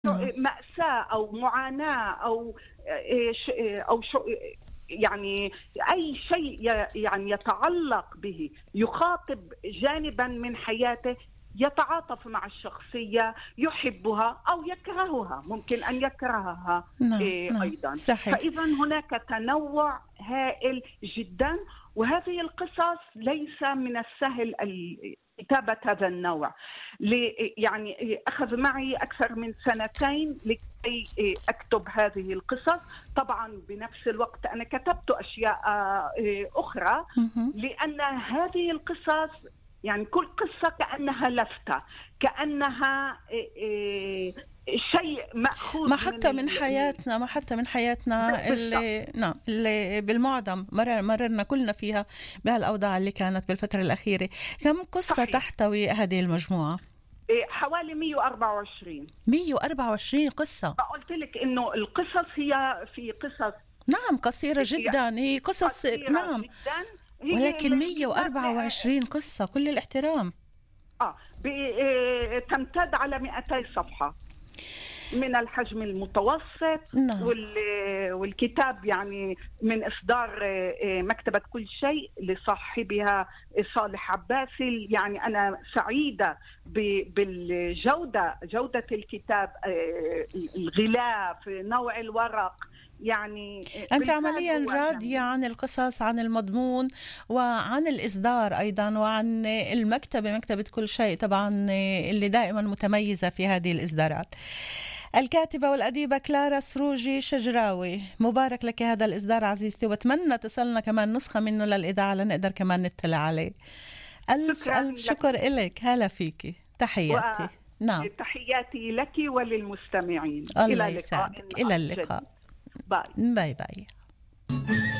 نعم. مأساة أو معاناة أو يعني أي شيء يعني يتعلق به، يخاطب جانبا من حياته، يتعاطف مع الشخصية، يحبها أو يكرهها، ممكن أن يكرهها نعم. نعم أيضا. صحيح. فإذا هناك تنوع هائل جدا، وهذه القصص ليس من السهل كتابة هذا النوع. يعني أخذ معي أكثر من 2 لكي أكتب هذه القصص. طبعا بنفس الوقت أنا كتبت أشياء أخرى، لأن هذه القصص يعني كل قصة كأنها لفتة، كأنها شيء مأخوذ ما حتى من حياتنا، ما حتى من حياتنا اللي نعم اللي بالمعظم مررنا كلنا فيها بهالأوضاع اللي كانت بالفترة الأخيرة. كم قصة صحيح. تحتوي هذه المجموعة؟ حوالي 124. 124 قصة. قلت لك إنه القصص هي في قصص نعم قصيرة جدا، هي قصص نعم جدا، ولكن 124 قصة، كل الاحترام. تمتد على 200 صفحة من الحجم المتوسط. نعم. والكتاب يعني من إصدار مكتبة كل شيء لصاحبها صالح عباسي. يعني أنا سعيدة جودة الكتاب، الغلاف، نوع الورق. يعني أنت عمليا راضية عن القصص، عن المضمون، وعن الإصدار أيضا، وعن المكتبة، مكتبة كل شيء طبعا اللي دائما متميزة في هذه الإصدارات. الكاتبة والأديبة كلارا سروجي شجراوي، مبارك لك هذا الإصدار عزيزتي، وأتمنى تصلنا كمان نسخة منه للإذاعة لنقدر كمان نطلع عليه. ألف ألف شكر إليك. هلا فيكي، تحياتي. نعم تحياتي لك وللمستمعين. الله يسعدك. إلى اللقاء. باي باي باي.